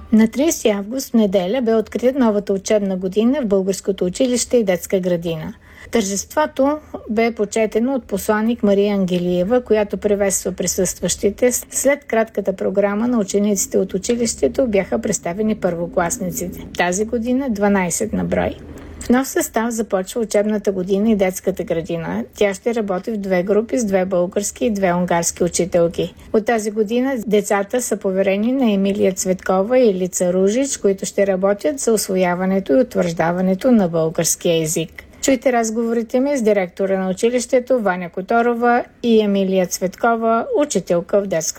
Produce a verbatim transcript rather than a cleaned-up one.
На тридесети август, в неделя, бе открита новата учебна година в Българското училище и детска градина. Тържеството бе почетено от посланик Мария Ангелиева, която приветства присъстващите. След кратката програма на учениците от училището бяха представени първокласниците. Тази година дванадесет на брой. В нов състав започва учебната година и детската градина. Тя ще работи в две групи с две български и две унгарски учителки. От тази година децата са поверени на Емилия Цветкова и Лица Ружич, които ще работят за усвояването и утвърждаването на българския език. Чуйте разговорите ми с директора на училището Ваня Которова и Емилия Цветкова, учителка в детската